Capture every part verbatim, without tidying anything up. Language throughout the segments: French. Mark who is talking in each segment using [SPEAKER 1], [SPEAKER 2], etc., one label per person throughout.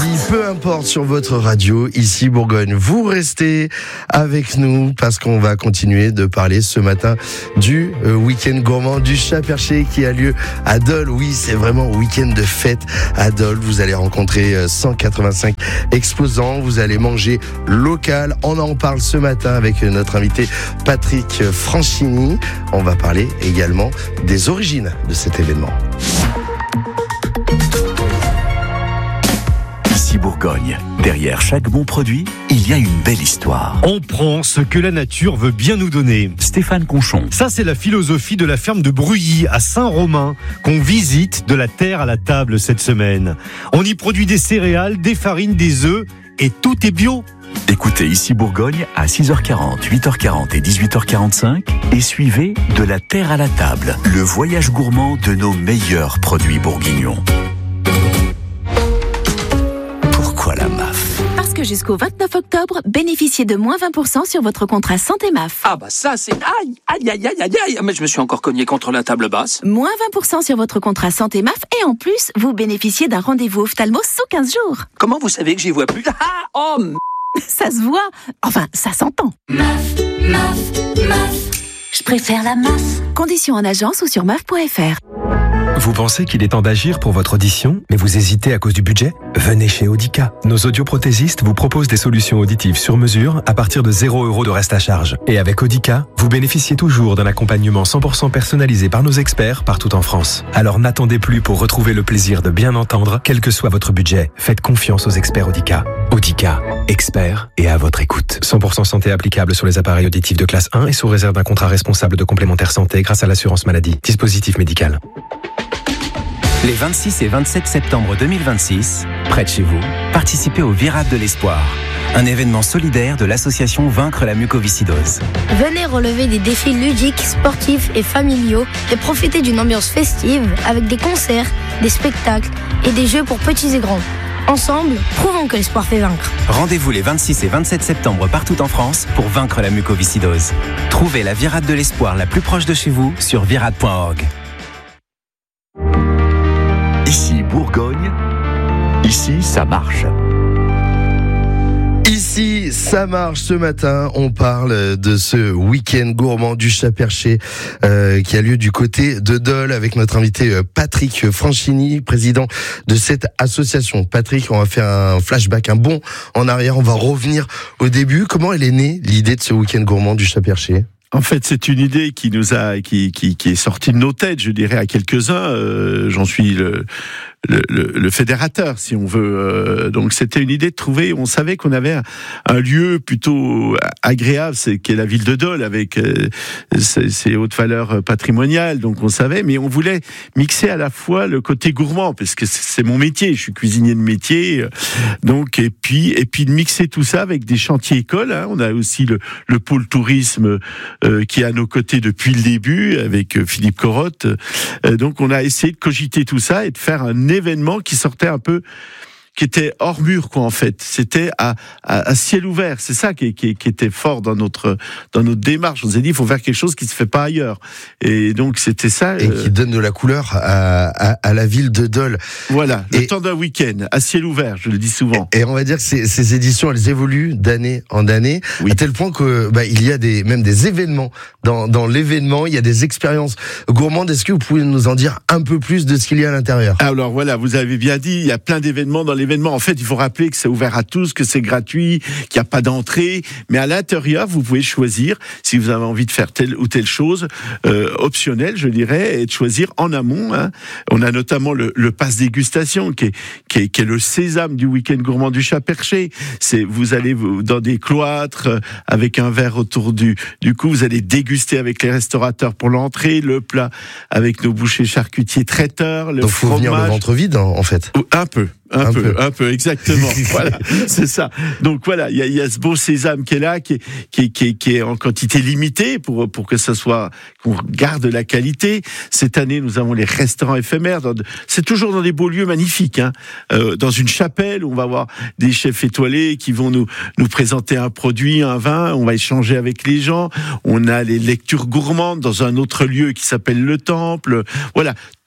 [SPEAKER 1] peu importe sur votre radio, ici Bourgogne, vous restez avec nous parce qu'on va continuer de parler ce matin du euh, week-end gourmand du Chat Perché qui a lieu à Dole. Oui, c'est vraiment week-end de fête à Dole. Vous allez rencontrer euh, cent quatre-vingt-cinq exposants, vous allez manger local. On en parle ce matin avec notre invité Patrick Franchini. On va parler également des origines de cet événement.
[SPEAKER 2] Ici Bourgogne, derrière chaque bon produit, il y a une belle histoire.
[SPEAKER 3] On prend ce que la nature veut bien nous donner.
[SPEAKER 2] Stéphane Conchon.
[SPEAKER 3] Ça, c'est la philosophie de la ferme de Bruyis à Saint-Romain qu'on visite de la terre à la table cette semaine. On y produit des céréales, des farines, des œufs et tout est bio.
[SPEAKER 2] Écoutez Ici Bourgogne à six heures quarante, huit heures quarante et dix-huit heures quarante-cinq et suivez De la terre à la table, le voyage gourmand de nos meilleurs produits bourguignons. Pourquoi la M A F ?
[SPEAKER 4] Parce que jusqu'au vingt-neuf octobre, bénéficiez de moins vingt pour cent sur votre contrat santé M A F.
[SPEAKER 5] Ah bah ça c'est... Aïe, aïe, aïe, aïe, aïe, aïe. Mais je me suis encore cogné contre la table basse.
[SPEAKER 4] Moins vingt pour cent sur votre contrat santé M A F et en plus, vous bénéficiez d'un rendez-vous ophtalmo sous quinze jours.
[SPEAKER 5] Comment vous savez que j'y vois plus ? Ah, oh m...
[SPEAKER 4] Ça se voit. Enfin, ça s'entend.
[SPEAKER 6] M A F, M A F, M A F. Je préfère la M A F.
[SPEAKER 4] Conditions en agence ou sur M A F point F R.
[SPEAKER 7] Vous pensez qu'il est temps d'agir pour votre audition, mais vous hésitez à cause du budget ? Venez chez Audica. Nos audioprothésistes vous proposent des solutions auditives sur mesure à partir de zéro euro de reste à charge. Et avec Audica, vous bénéficiez toujours d'un accompagnement cent pour cent personnalisé par nos experts partout en France. Alors n'attendez plus pour retrouver le plaisir de bien entendre, quel que soit votre budget. Faites confiance aux experts Audica. Audica, experts et à votre écoute. cent pour cent santé applicable sur les appareils auditifs de classe un et sous réserve d'un contrat responsable de complémentaire santé grâce à l'assurance maladie. Dispositif médical.
[SPEAKER 8] Les vingt-six et vingt-sept septembre deux mille vingt-six, près de chez vous, participez au Virade de l'Espoir, un événement solidaire de l'association Vaincre la mucoviscidose.
[SPEAKER 9] Venez relever des défis ludiques, sportifs et familiaux et profiter d'une ambiance festive avec des concerts, des spectacles et des jeux pour petits et grands. Ensemble, prouvons que l'espoir fait vaincre.
[SPEAKER 8] Rendez-vous les vingt-six et vingt-sept septembre partout en France pour vaincre la mucoviscidose. Trouvez la Virade de l'Espoir la plus proche de chez vous sur virade point org.
[SPEAKER 2] Ici Bourgogne, ici ça marche.
[SPEAKER 1] Ici, ça marche. Ce matin, on parle de ce week-end gourmand du Chat Perché euh, qui a lieu du côté de Dole avec notre invité euh, Patrick Franchini, président de cette association. Patrick, on va faire un flashback, un bond en arrière. On va revenir au début. Comment elle est née, l'idée de ce week-end gourmand du Chat Perché ?
[SPEAKER 10] En fait, c'est une idée qui nous a, qui, qui, qui est sortie de nos têtes, je dirais, à quelques-uns. Euh, j'en suis le, le, le, le fédérateur, si on veut. Euh, donc, c'était une idée de trouver. On savait qu'on avait un, un lieu plutôt agréable, c'est qui est la ville de Dole, avec euh, ses, ses hautes valeurs patrimoniales. Donc, on savait, mais on voulait mixer à la fois le côté gourmand, parce que c'est mon métier. Je suis cuisinier de métier. Donc, et puis, et puis de mixer tout ça avec des chantiers écoles. Hein. On a aussi le, le pôle tourisme. Euh, qui est à nos côtés depuis le début, avec euh, Philippe Corotte. Euh, donc on a essayé de cogiter tout ça et de faire un événement qui sortait un peu, qui était hors mur, quoi, en fait. C'était à, à, à ciel ouvert. C'est ça qui, qui, qui était fort dans notre, dans notre démarche. On s'est dit, il faut faire quelque chose qui ne se fait pas ailleurs. Et donc, c'était ça.
[SPEAKER 1] Et euh... qui donne de la couleur à, à, à la ville de Dole.
[SPEAKER 10] Voilà. Le
[SPEAKER 1] et...
[SPEAKER 10] temps d'un week-end, à ciel ouvert, je le dis souvent.
[SPEAKER 1] Et on va dire que ces, ces éditions, elles évoluent d'année en année. Oui. À tel point que, bah, il y a des, même des événements. Dans, dans l'événement, il y a des expériences gourmandes. Est-ce que vous pouvez nous en dire un peu plus de ce qu'il y a à l'intérieur?
[SPEAKER 10] Alors voilà, vous avez bien dit, il y a plein d'événements dans l'événement. En fait, il faut rappeler que c'est ouvert à tous, que c'est gratuit, qu'il n'y a pas d'entrée. Mais à l'intérieur, vous pouvez choisir, si vous avez envie de faire telle ou telle chose, euh, optionnelle, je dirais, et de choisir en amont. Hein. On a notamment le, le pass dégustation, qui est, qui, est, qui est le sésame du week-end gourmand du Chat Perché. C'est, vous allez dans des cloîtres, euh, avec un verre autour du, du cou, vous allez déguster avec les restaurateurs pour l'entrée, le plat avec nos bouchers charcutiers traiteurs, le
[SPEAKER 1] Donc, faut
[SPEAKER 10] fromage.
[SPEAKER 1] venir le ventre vide, en fait.
[SPEAKER 10] Un peu. Un, un peu, peu, un peu, exactement. Voilà, c'est ça. Donc voilà, il y a, y a ce beau sésame qui est là, qui est, qui est, qui est, qui est en quantité limitée pour pour que ça soit, qu'on garde la qualité. Cette année, nous avons les restaurants éphémères. Dans de, c'est toujours dans des beaux lieux magnifiques, hein. Euh, dans une chapelle où on va avoir des chefs étoilés qui vont nous nous présenter un produit, un vin. On va échanger avec les gens. On a les lectures gourmandes dans un autre lieu qui s'appelle le Temple. Voilà.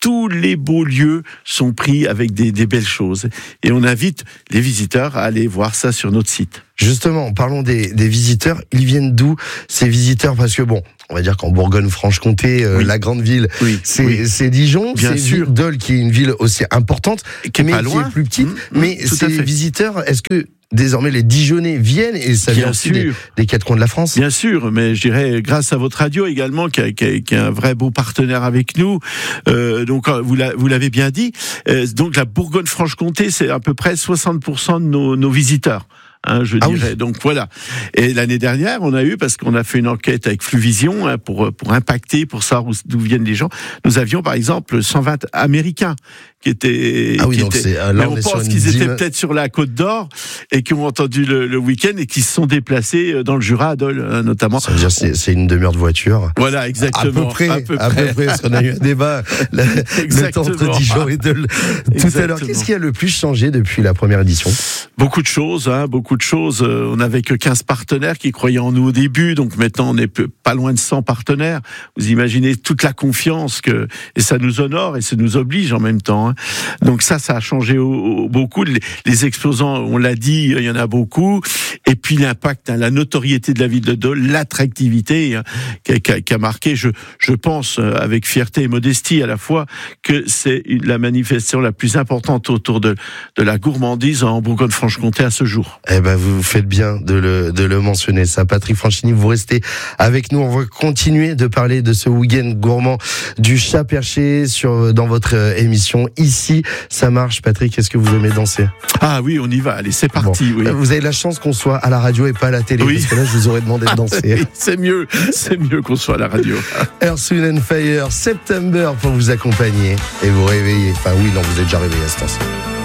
[SPEAKER 10] tous les beaux lieux sont pris avec des, des belles choses. Et on invite les visiteurs à aller voir ça sur notre site.
[SPEAKER 1] Justement, parlons des, des visiteurs. Ils viennent d'où, ces visiteurs? Parce que bon, on va dire qu'en Bourgogne-Franche-Comté, euh,
[SPEAKER 10] oui.
[SPEAKER 1] la grande ville,
[SPEAKER 10] oui.
[SPEAKER 1] c'est,
[SPEAKER 10] oui.
[SPEAKER 1] c'est Dijon.
[SPEAKER 10] Bien
[SPEAKER 1] c'est
[SPEAKER 10] sûr.
[SPEAKER 1] Dole, qui est une ville aussi importante,
[SPEAKER 10] qui est
[SPEAKER 1] mais
[SPEAKER 10] pas
[SPEAKER 1] qui
[SPEAKER 10] loin.
[SPEAKER 1] est plus petite.
[SPEAKER 10] Mmh,
[SPEAKER 1] mais
[SPEAKER 10] tout
[SPEAKER 1] ces visiteurs, est-ce que désormais les Dijonnais viennent, et ça
[SPEAKER 10] Bien
[SPEAKER 1] vient aussi
[SPEAKER 10] sûr.
[SPEAKER 1] des, des quatre coins de la France?
[SPEAKER 10] Bien sûr, mais je dirais grâce à votre radio également, qui, a, qui, a, qui est un vrai beau partenaire avec nous. Euh, donc vous, la, vous l'avez bien dit. Euh, donc la Bourgogne-Franche-Comté, c'est à peu près soixante pour cent de nos, nos visiteurs. Hein, je
[SPEAKER 1] ah
[SPEAKER 10] dirais.
[SPEAKER 1] Oui.
[SPEAKER 10] Donc voilà. Et l'année dernière, on a eu, parce qu'on a fait une enquête avec Fluvision hein, pour pour impacter, pour savoir où, d'où viennent les gens. Nous avions par exemple cent vingt Américains qui étaient.
[SPEAKER 1] Ah oui,
[SPEAKER 10] qui
[SPEAKER 1] donc
[SPEAKER 10] étaient,
[SPEAKER 1] c'est, là,
[SPEAKER 10] mais
[SPEAKER 1] on
[SPEAKER 10] on
[SPEAKER 1] est
[SPEAKER 10] pense
[SPEAKER 1] sur
[SPEAKER 10] qu'ils
[SPEAKER 1] une
[SPEAKER 10] étaient
[SPEAKER 1] dîme...
[SPEAKER 10] peut-être sur la Côte d'Or et qui ont entendu le, le week-end et qui se sont déplacés dans le Jura, à Dole hein, notamment.
[SPEAKER 1] Ça veut dire c'est, c'est une demi-heure de voiture.
[SPEAKER 10] Voilà, exactement.
[SPEAKER 1] À peu près.
[SPEAKER 10] À peu
[SPEAKER 1] à
[SPEAKER 10] près.
[SPEAKER 1] peu près parce qu'on a eu un débat le, le temps entre Dijon et Dole tout à l'heure. Qu'est-ce qui a le plus changé depuis la première édition?
[SPEAKER 10] Beaucoup de choses, hein, beaucoup de choses. On n'avait que quinze partenaires qui croyaient en nous au début, donc maintenant on est pas loin de cent partenaires. Vous imaginez toute la confiance que, et ça nous honore et ça nous oblige en même temps. Hein. Donc ça, ça a changé au, au, beaucoup. Les, les exposants, on l'a dit, il y en a beaucoup. Et puis l'impact, hein, la notoriété de la ville de Dole, l'attractivité hein, qui, a, qui, a, qui a marqué, je, je pense, avec fierté et modestie à la fois, que c'est une, la manifestation la plus importante autour de, de la gourmandise en Bourgogne-Franche-Comté à ce jour.
[SPEAKER 1] Eh ben, vous faites bien de le, de le mentionner, ça. Patrick Franchini, vous restez avec nous. On va continuer de parler de ce week-end gourmand du Chat Perché sur, dans votre émission Ici, ça marche. Patrick, est-ce que vous aimez danser?
[SPEAKER 10] Ah oui, on y va. Allez, c'est parti.
[SPEAKER 1] Bon.
[SPEAKER 10] Oui.
[SPEAKER 1] Vous avez la chance qu'on soit à la radio et pas à la télé,
[SPEAKER 10] oui.
[SPEAKER 1] parce que là, je vous aurais demandé de danser.
[SPEAKER 10] c'est mieux, c'est mieux qu'on soit à la radio.
[SPEAKER 1] Earth, Wind and Fire, September pour vous accompagner et vous réveiller. Enfin oui, non, vous êtes déjà réveillé à ce temps-ci.